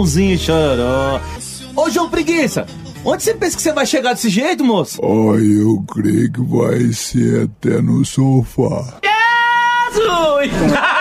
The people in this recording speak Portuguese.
Xoró. Ô, João Preguiça, onde você pensa que você vai chegar desse jeito, moço? Eu creio que vai ser até no sofá. Jesus!